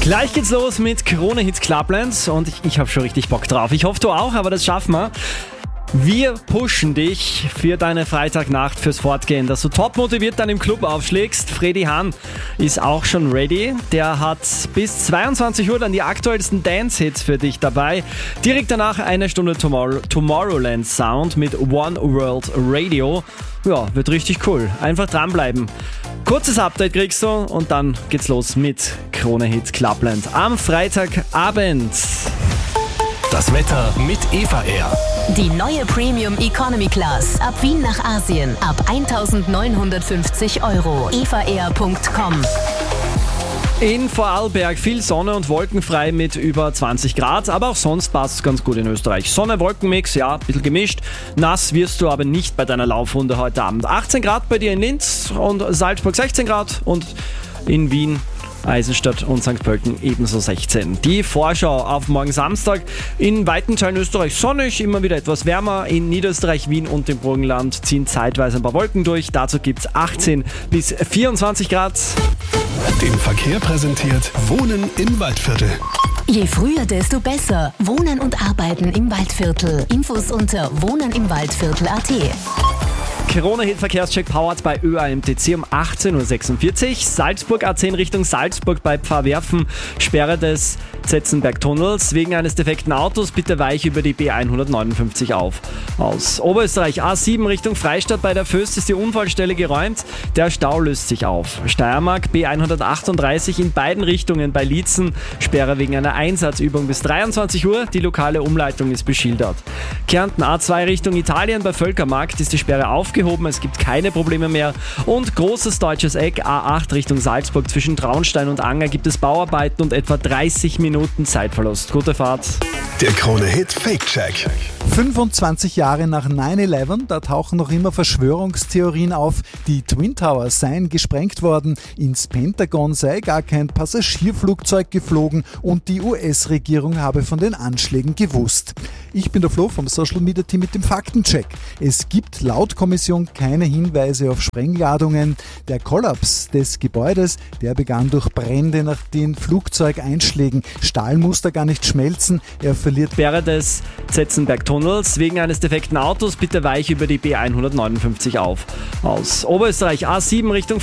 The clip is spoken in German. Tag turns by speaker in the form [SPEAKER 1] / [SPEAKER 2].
[SPEAKER 1] Gleich geht's los mit Krone Hits Clubland und ich habe schon richtig Bock drauf. Ich hoffe, du auch, aber das schaffen wir. Wir pushen dich für deine Freitagnacht, fürs Fortgehen, dass du top motiviert dann im Club aufschlägst. Freddy Hahn ist auch schon ready. Der hat bis 22 Uhr dann die aktuellsten Dance-Hits für dich dabei. Direkt danach eine Stunde Tomorrowland Sound mit One World Radio. Ja, wird richtig cool. Einfach dranbleiben. Kurzes Update kriegst du und dann geht's los mit Krone Hits Clubland am Freitagabend.
[SPEAKER 2] Das Wetter mit Eva Air.
[SPEAKER 3] Die neue Premium Economy Class. Ab Wien nach Asien. Ab 1.950 €. evaair.com.
[SPEAKER 1] In Vorarlberg viel Sonne und wolkenfrei mit über 20 Grad, aber auch sonst passt es ganz gut in Österreich. Sonne-Wolkenmix, ja, ein bisschen gemischt. Nass wirst du aber nicht bei deiner Laufrunde heute Abend. 18 Grad bei dir in Linz und Salzburg 16 Grad und in Wien, Eisenstadt und St. Pölten ebenso 16. Die Vorschau auf morgen Samstag. In weiten Teilen Österreich sonnig, immer wieder etwas wärmer. In Niederösterreich, Wien und dem Burgenland ziehen zeitweise ein paar Wolken durch. Dazu gibt es 18 bis 24 Grad.
[SPEAKER 2] Den Verkehr präsentiert Wohnen im Waldviertel.
[SPEAKER 3] Je früher, desto besser. Wohnen und Arbeiten im Waldviertel. Infos unter wohnenimwaldviertel.at.
[SPEAKER 1] Krone-Hit Verkehrscheck powered bei ÖAMTC um 18.46 Uhr. Salzburg A10 Richtung Salzburg bei Pfarrwerfen. Sperre des Zetzenberg-Tunnels. Wegen eines defekten Autos bitte weich über die B159 aus Oberösterreich A7 Richtung Freistadt bei der Föst ist die Unfallstelle geräumt. Der Stau löst sich auf. Steiermark B138 in beiden Richtungen bei Liezen. Sperre wegen einer Einsatzübung bis 23 Uhr. Die lokale Umleitung ist beschildert. Kärnten A2 Richtung Italien bei Völkermarkt ist die Sperre aufgehoben. Es gibt keine Probleme mehr. Und großes deutsches Eck A8 Richtung Salzburg zwischen Traunstein und Anger gibt es Bauarbeiten und etwa 30 Minuten Zeitverlust. Gute Fahrt.
[SPEAKER 2] Der Krone-Hit Fake-Check.
[SPEAKER 4] 25 Jahre nach 9/11, da tauchen noch immer Verschwörungstheorien auf. Die Twin Towers seien gesprengt worden, ins Pentagon sei gar kein Passagierflugzeug geflogen und die US-Regierung habe von den Anschlägen gewusst. Ich bin der Flo vom Social Media Team mit dem Faktencheck. Es gibt laut Kommission keine Hinweise auf Sprengladungen. Der Kollaps des Gebäudes, der begann durch Brände nach den Flugzeugeinschlägen. Stahl muss da gar nicht schmelzen, er verliert
[SPEAKER 1] Sperre des Zetzenberg-Tunnels. Wegen eines defekten Autos bitte weich über die B159 aus Oberösterreich A7 Richtung